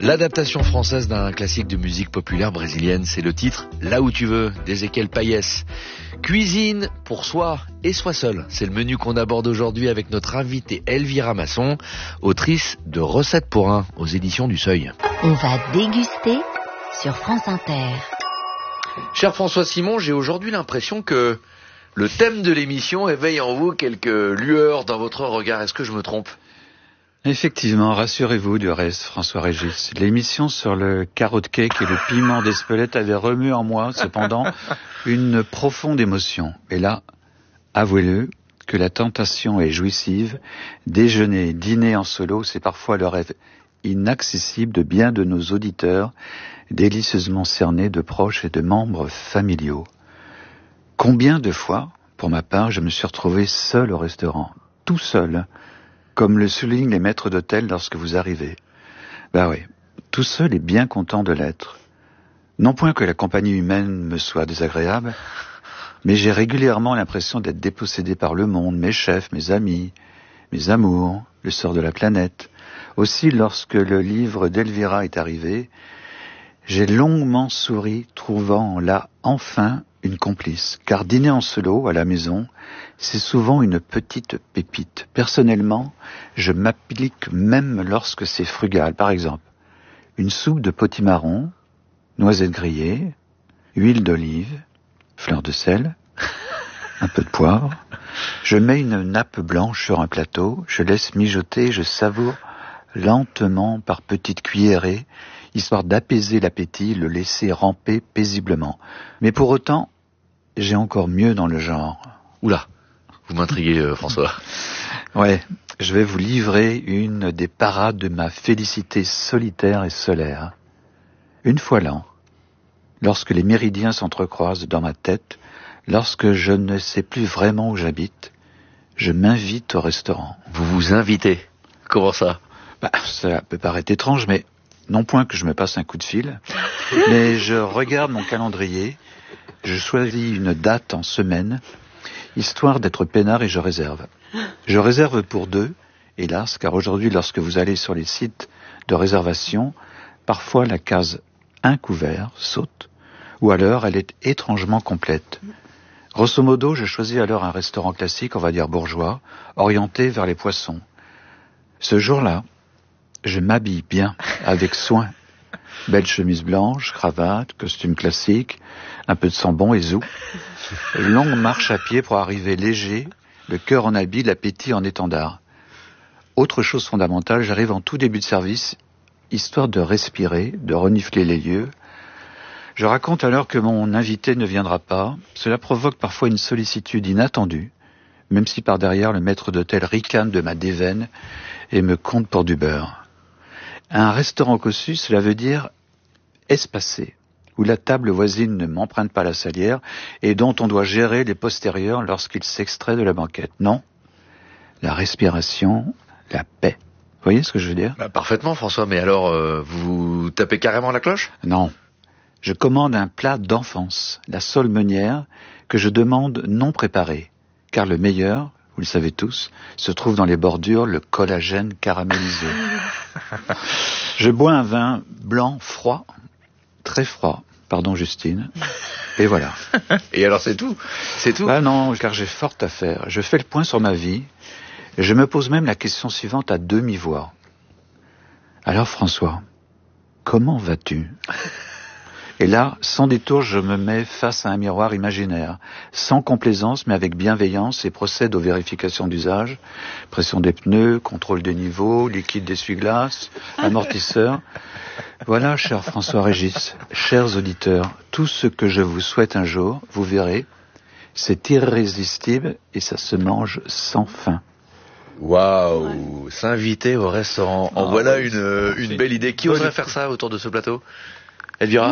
L'adaptation française d'un classique de musique populaire brésilienne, c'est le titre Là où tu veux, d'Ezequiel Payès. Cuisine pour soi et soi seul, c'est le menu qu'on aborde aujourd'hui avec notre invitée Elvira Masson, autrice de Recettes pour un aux éditions du Seuil. On va déguster sur France Inter. Cher François Simon, j'ai aujourd'hui l'impression que le thème de l'émission éveille en vous quelques lueurs dans votre regard. Est-ce que je me trompe ? Effectivement, rassurez-vous du reste, François-Régis. L'émission sur le carrot cake et le piment d'Espelette avait remué en moi, cependant, une profonde émotion. Et là, avouez-le, que la tentation est jouissive. Déjeuner, dîner en solo, c'est parfois le rêve inaccessible de bien de nos auditeurs, délicieusement cernés de proches et de membres familiaux. Combien de fois, pour ma part, je me suis retrouvé seul au restaurant, tout seul, comme le soulignent les maîtres d'hôtel lorsque vous arrivez. Ben oui, tout seul et bien content de l'être. Non point que la compagnie humaine me soit désagréable, mais j'ai régulièrement l'impression d'être dépossédé par le monde, mes chefs, mes amis, mes amours, le sort de la planète. Aussi, lorsque le livre d'Elvira est arrivé, j'ai longuement souri, trouvant là enfin une complice. Car dîner en solo, à la maison, c'est souvent une petite pépite. Personnellement, je m'applique même lorsque c'est frugal. Par exemple, une soupe de potimarron, noisettes grillées, huile d'olive, fleur de sel, un peu de poivre. Je mets une nappe blanche sur un plateau, je laisse mijoter, je savoure lentement par petites cuillerées, histoire d'apaiser l'appétit, le laisser ramper paisiblement. Mais pour autant, j'ai encore mieux dans le genre. Oula, vous m'intriguez, François. Ouais, je vais vous livrer une des parades de ma félicité solitaire et solaire. Une fois l'an, lorsque les méridiens s'entrecroisent dans ma tête, lorsque je ne sais plus vraiment où j'habite, je m'invite au restaurant. Vous vous invitez ? Comment ça ? Ça peut paraître étrange, mais non point que je me passe un coup de fil, mais je regarde mon calendrier, je choisis une date en semaine, histoire d'être peinard et je réserve. Je réserve pour 2, hélas, car aujourd'hui, lorsque vous allez sur les sites de réservation, parfois la case « un couvert » saute, ou alors elle est étrangement complète. Grosso modo, je choisis alors un restaurant classique, on va dire bourgeois, orienté vers les poissons. Ce jour-là, je m'habille bien, avec soin. Belle chemise blanche, cravate, costume classique, un peu de sambon et zou. Longue marche à pied pour arriver léger, le cœur en habit, l'appétit en étendard. Autre chose fondamentale, j'arrive en tout début de service, histoire de respirer, de renifler les lieux. Je raconte alors que mon invité ne viendra pas. Cela provoque parfois une sollicitude inattendue, même si par derrière le maître d'hôtel ricane de ma déveine et me compte pour du beurre. Un restaurant cossu, cela veut dire espacé, où la table voisine ne m'emprunte pas la salière et dont on doit gérer les postérieurs lorsqu'il s'extrait de la banquette. Non, la respiration, la paix. Vous voyez ce que je veux dire ? Parfaitement, François, mais alors, vous tapez carrément la cloche ? Non, je commande un plat d'enfance, la sole meunière, que je demande non préparé, car le meilleur, vous le savez tous, se trouve dans les bordures, le collagène caramélisé. Je bois un vin blanc froid, très froid, pardon Justine, et voilà. Et alors c'est tout ? C'est tout ? Non, car j'ai fort à faire. Je fais le point sur ma vie, et je me pose même la question suivante à demi-voix. Alors François, comment vas-tu ? Et là, sans détour, je me mets face à un miroir imaginaire, sans complaisance, mais avec bienveillance, et procède aux vérifications d'usage, pression des pneus, contrôle des niveaux, liquide d'essuie-glace, amortisseur. Voilà, cher François-Régis, chers auditeurs, tout ce que je vous souhaite un jour, vous verrez, c'est irrésistible et ça se mange sans fin. Waouh, s'inviter au restaurant. En voilà une belle idée. Qui oserait faire ça autour de ce plateau ? Elvira ?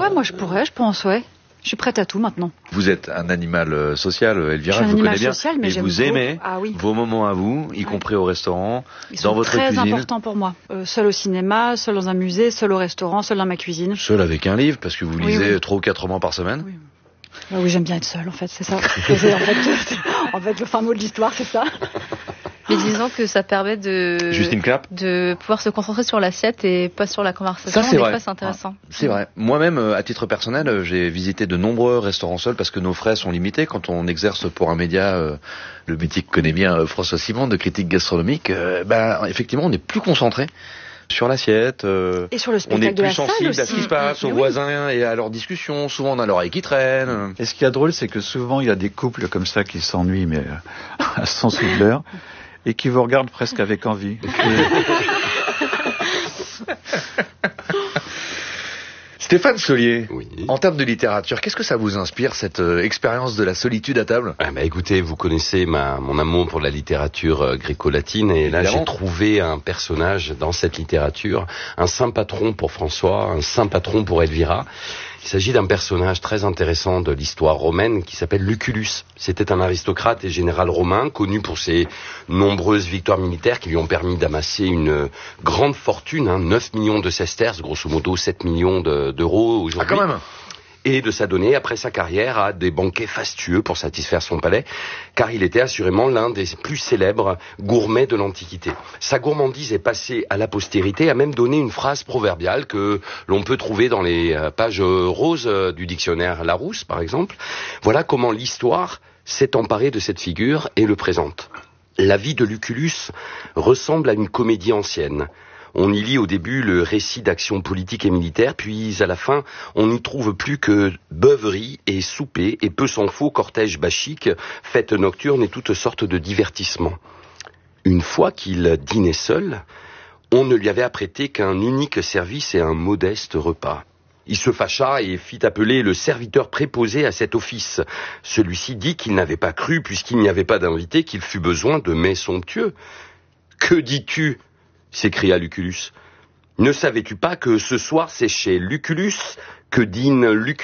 Ouais, moi je pourrais, je pense, ouais. Je suis prête à tout maintenant. Vous êtes un animal social, Elvira, je vous connais bien. Social, mais vous aimez vos moments à vous, y compris au restaurant, dans votre cuisine. Ils sont très importants pour moi. Seul au cinéma, seul dans un musée, seul au restaurant, seul dans ma cuisine. Seul avec un livre, parce que vous lisez 3 ou 4 romans par semaine. Oui. Oui, j'aime bien être seule, en fait, c'est ça. En fait, le fin mot de l'histoire, c'est ça. Mais disons que ça permet Justine Clapp. de pouvoir se concentrer sur l'assiette et pas sur la conversation. Ça, c'est vrai. Des fois, c'est intéressant. C'est vrai. Moi-même, à titre personnel, j'ai visité de nombreux restaurants seuls parce que nos frais sont limités. Quand on exerce pour un média, le métier que connaît bien François Simon, de critique gastronomique, effectivement, on est plus concentré sur l'assiette. Et sur le spectacle on est de la plus salle sensible aussi. à ce qui se passe, aux voisins et à leurs discussions. Souvent, on a l'oreille qui traîne. Et ce qui est drôle, c'est que souvent, il y a des couples comme ça qui s'ennuient, mais à 100 sous de l'heure, et qui vous regardent presque avec envie. Stéphane Solier, Oui. en termes de littérature, qu'est-ce que ça vous inspire, cette expérience de la solitude à table? Écoutez, vous connaissez mon amour pour la littérature gréco-latine, et là Évidemment. j'ai trouvé un personnage dans cette littérature, un saint patron pour François, un saint patron pour Elvira. Il s'agit d'un personnage très intéressant de l'histoire romaine qui s'appelle Lucullus. C'était un aristocrate et général romain connu pour ses nombreuses victoires militaires qui lui ont permis d'amasser une grande fortune, 9 millions de sesterces, grosso modo 7 millions d'euros aujourd'hui. Ah, quand même. Et de s'adonner, après sa carrière, à des banquets fastueux pour satisfaire son palais, car il était assurément l'un des plus célèbres gourmets de l'Antiquité. Sa gourmandise est passée à la postérité, a même donné une phrase proverbiale que l'on peut trouver dans les pages roses du dictionnaire Larousse, par exemple. Voilà comment l'histoire s'est emparée de cette figure et le présente. La vie de Lucullus ressemble à une comédie ancienne. On y lit au début le récit d'actions politiques et militaires, puis à la fin, on n'y trouve plus que beuveries et soupers, et peu s'en faut cortège bachique, fêtes nocturnes et toutes sortes de divertissements. Une fois qu'il dînait seul, on ne lui avait apprêté qu'un unique service et un modeste repas. Il se fâcha et fit appeler le serviteur préposé à cet office. Celui-ci dit qu'il n'avait pas cru, puisqu'il n'y avait pas d'invité, qu'il fût besoin de mets somptueux. « Que dis-tu » s'écria Lucullus. « Ne savais-tu pas que ce soir c'est chez Lucullus que dîne Lucullus ?»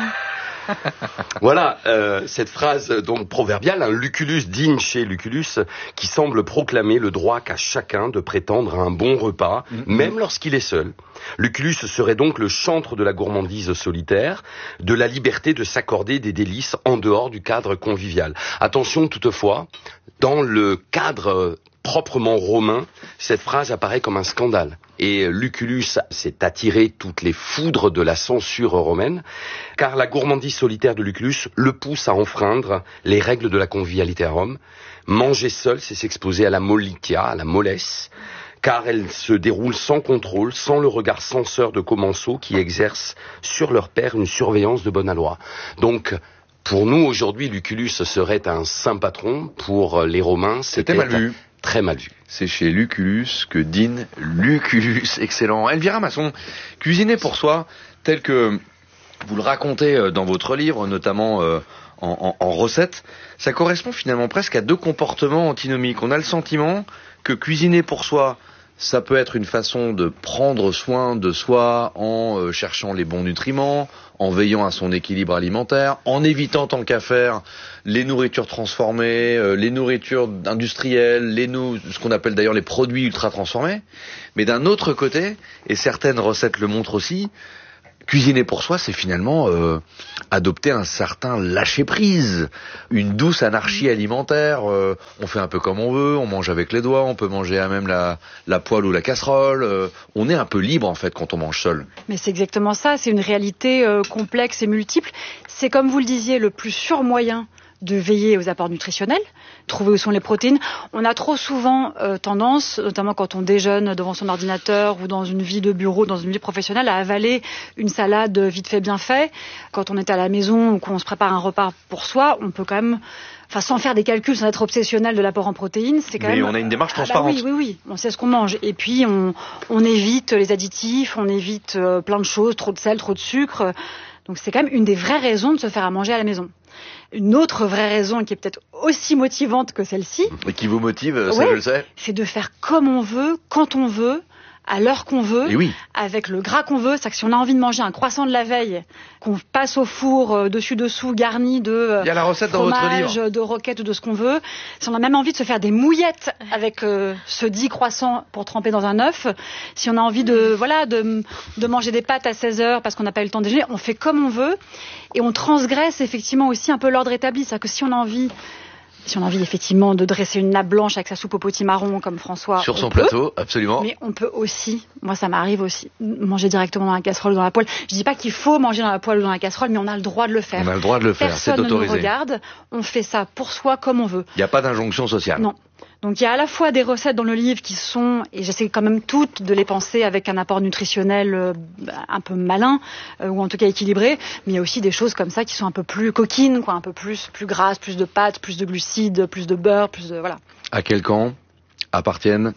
Voilà cette phrase donc proverbiale, Lucullus dîne chez Lucullus, qui semble proclamer le droit qu'a chacun de prétendre à un bon repas, même lorsqu'il est seul. Lucullus serait donc le chantre de la gourmandise solitaire, de la liberté de s'accorder des délices en dehors du cadre convivial. Attention toutefois, dans le cadre proprement romain, cette phrase apparaît comme un scandale. Et Lucullus s'est attiré toutes les foudres de la censure romaine, car la gourmandise solitaire de Lucullus le pousse à enfreindre les règles de la convivialité à Rome. Manger seul, c'est s'exposer à la mollitia, à la mollesse, car elle se déroule sans contrôle, sans le regard censeur de commensaux qui exercent sur leur père une surveillance de bonne aloi. Donc, pour nous, aujourd'hui, Lucullus serait un saint patron. Pour les Romains, C'était mal vu. Très mal vu. C'est chez Lucullus que dîne Lucullus. Excellent. Elvira Masson, cuisiner pour soi, tel que vous le racontez dans votre livre, notamment en recettes, ça correspond finalement presque à deux comportements antinomiques. On a le sentiment que cuisiner pour soi, ça peut être une façon de prendre soin de soi en cherchant les bons nutriments, en veillant à son équilibre alimentaire, en évitant tant qu'à faire les nourritures transformées, les nourritures industrielles, ce qu'on appelle d'ailleurs les produits ultra transformés. Mais d'un autre côté, et certaines recettes le montrent aussi, cuisiner pour soi, c'est finalement adopter un certain lâcher-prise, une douce anarchie alimentaire. On fait un peu comme on veut, on mange avec les doigts, on peut manger à même la poêle ou la casserole. On est un peu libre en fait quand on mange seul. Mais c'est exactement ça, c'est une réalité complexe et multiple. C'est comme vous le disiez, le plus sûr moyen de veiller aux apports nutritionnels, trouver où sont les protéines. On a trop souvent tendance, notamment quand on déjeune devant son ordinateur ou dans une vie de bureau, dans une vie professionnelle, à avaler une salade vite fait, bien fait. Quand on est à la maison ou qu'on se prépare un repas pour soi, on peut quand même, sans faire des calculs, sans être obsessionnel de l'apport en protéines, c'est quand même... Mais on a une démarche transparente. Oui, on sait ce qu'on mange. Et puis on évite les additifs, on évite plein de choses, trop de sel, trop de sucre. Donc c'est quand même une des vraies raisons de se faire à manger à la maison. Une autre vraie raison qui est peut-être aussi motivante que celle-ci... Et qui vous motive, ça je le sais. C'est de faire comme on veut, quand on veut, à l'heure qu'on veut, avec le gras qu'on veut. C'est-à-dire que si on a envie de manger un croissant de la veille, qu'on passe au four dessus-dessous, garni de il y a la recette dans votre livre. De roquettes ou de ce qu'on veut. Si on a même envie de se faire des mouillettes avec ce dit croissant pour tremper dans un œuf, si on a envie de manger des pâtes à 16h parce qu'on n'a pas eu le temps de déjeuner, on fait comme on veut. Et on transgresse effectivement aussi un peu l'ordre établi. C'est-à-dire que si on a envie Si on a envie effectivement de dresser une nappe blanche avec sa soupe au potimarron comme François, Sur son on peut. plateau, absolument. Mais on peut aussi, moi ça m'arrive aussi, manger directement dans la casserole ou dans la poêle. Je dis pas qu'il faut manger dans la poêle ou dans la casserole, mais on a le droit de le faire. On a le droit de le faire, c'est Personne ne nous autorisé. regarde, on fait ça pour soi comme on veut. Il n'y a pas d'injonction sociale. Non. Donc il y a à la fois des recettes dans le livre qui sont, et j'essaie quand même toutes de les penser avec un apport nutritionnel un peu malin, ou en tout cas équilibré, mais il y a aussi des choses comme ça qui sont un peu plus coquines, quoi, un peu plus grasses, plus de pâtes, plus de glucides, plus de beurre, plus de... voilà. À quel camp appartiennent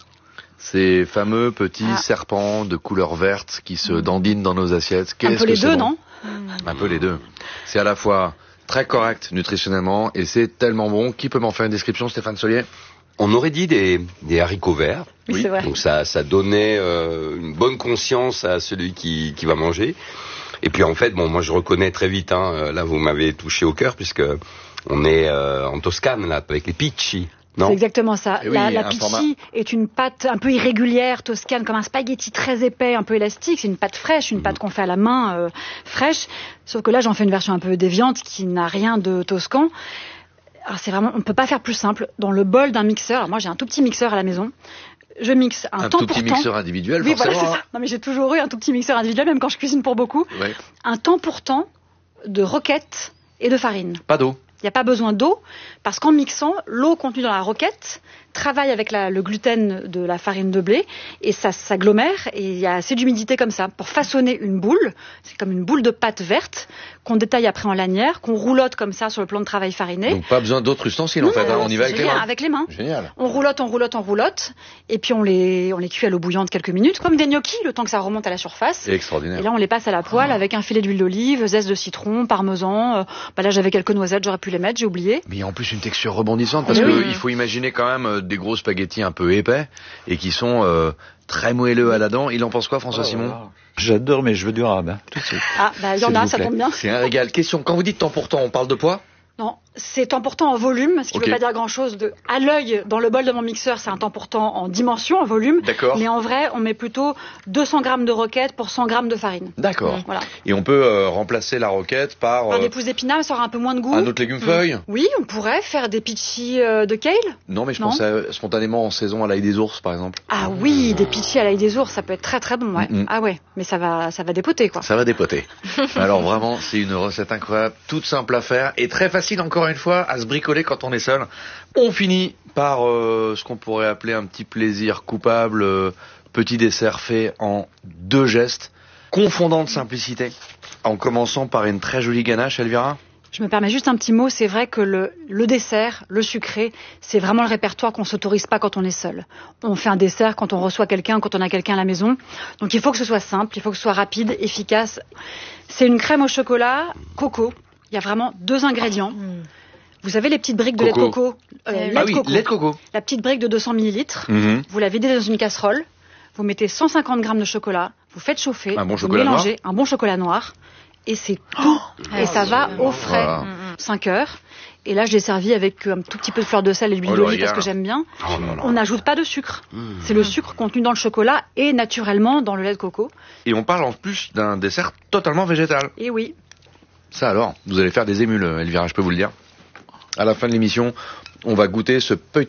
ces fameux petits serpents de couleur verte qui se dandinent dans nos assiettes? Un Qu'est-ce peu les que c'est deux, bon non? Un peu les deux. C'est à la fois très correct nutritionnellement et c'est tellement bon. Qui peut m'en faire une description, Stéphane Solier? On aurait dit des haricots verts. Oui, c'est vrai. Donc ça donnait une bonne conscience à celui qui va manger. Et puis en fait, bon, moi je reconnais très vite. Là, vous m'avez touché au cœur puisque on est en Toscane là avec les picci. Non. C'est exactement ça. Et oui, La un pizzi format. est une pâte un peu irrégulière, toscane, comme un spaghetti très épais, un peu élastique. C'est une pâte fraîche, une pâte qu'on fait à la main, fraîche. Sauf que là, j'en fais une version un peu déviante qui n'a rien de toscan. Alors c'est vraiment, on ne peut pas faire plus simple. Dans le bol d'un mixeur, alors moi j'ai un tout petit mixeur à la maison. Je mixe un temps tout pour petit temps. mixeur individuel, Oui, voilà, forcément. c'est ça. Non, mais j'ai toujours eu un tout petit mixeur individuel, même quand je cuisine pour beaucoup. Ouais. Un temps pour temps de roquette et de farine. Pas d'eau. Il n'y a pas besoin d'eau, parce qu'en mixant, l'eau contenue dans la roquette travaille avec le gluten de la farine de blé, et ça s'agglomère, et il y a assez d'humidité comme ça, pour façonner une boule. C'est comme une boule de pâte verte, qu'on détaille après en lanière, qu'on roulotte comme ça sur le plan de travail fariné. Donc pas besoin d'autres ustensiles en fait. On y va avec les Rien, mains. avec les mains. Génial. On roulotte, et puis on les cuit à l'eau bouillante quelques minutes, comme des gnocchis, le temps que ça remonte à la surface. C'est extraordinaire. Et là, on les passe à la poêle avec un filet d'huile d'olive, zeste de citron, parmesan. Là, j'avais quelques noisettes, j'aurais pu les mettre, j'ai oublié. Mais il y a en plus une texture rebondissante parce Oui. que il faut imaginer quand même des gros spaghettis un peu épais et qui sont très moelleux à la dent. Il en pense quoi, François Simon? J'adore mes cheveux du rabbin, tout de suite. Il y en S'il a, vous ça plaît. tombe bien. C'est un régal. Question, quand vous dites temps pour temps, on parle de poids? Non, c'est temps pour temps en volume, ce qui ne Ok. veut pas dire grand-chose. À l'œil, dans le bol de mon mixeur, c'est un temps pour temps en dimension, en volume. D'accord. Mais en vrai, on met plutôt 200 grammes de roquette pour 100 grammes de farine. D'accord. Voilà. Et on peut remplacer la roquette par Par des pousses d'épinards, ça aura un peu moins de goût. un autre légume feuille? Oui, on pourrait faire des pitchis de kale. Non, mais je Non. pensais spontanément en saison à l'ail des ours, par exemple. Ah oui, des pitchis à l'ail des ours, ça peut être très très bon, ouais. Mm-mm. Ah ouais, mais ça va dépoter, quoi. Ça va dépoter. Alors vraiment, c'est une recette incroyable, toute simple à faire et très facile encore une fois à se bricoler quand on est seul. On finit par ce qu'on pourrait appeler un petit plaisir coupable, petit dessert fait en 2 gestes, confondant de simplicité, en commençant par une très jolie ganache, Elvira. Je me permets juste un petit mot, c'est vrai que le dessert, le sucré, c'est vraiment le répertoire qu'on s'autorise pas quand on est seul. On fait un dessert quand on reçoit quelqu'un, quand on a quelqu'un à la maison. Donc il faut que ce soit simple, il faut que ce soit rapide, efficace. C'est une crème au chocolat, coco. Il y a vraiment 2 ingrédients. Vous savez les petites briques de lait de Coco. coco, lait de coco. lait de coco. La petite brique de 200 millilitres. Mhm. Vous la videz dans une casserole. Vous mettez 150 grammes de chocolat. Vous faites chauffer. Un bon vous chocolat mélangez un bon chocolat noir. Et c'est tout. Et ça va au frais. Voilà. 5 heures. Et là, je l'ai servi avec un tout petit peu de fleur de sel et de l'huile Oh, le d'olive parce régal. que j'aime bien. Oh là là. On n'ajoute pas de sucre. C'est le sucre contenu dans le chocolat et naturellement dans le lait de coco. Et on parle en plus d'un dessert totalement végétal. Et oui. Ça alors, vous allez faire des émules, Elvira, je peux vous le dire. À la fin de l'émission, on va goûter ce petit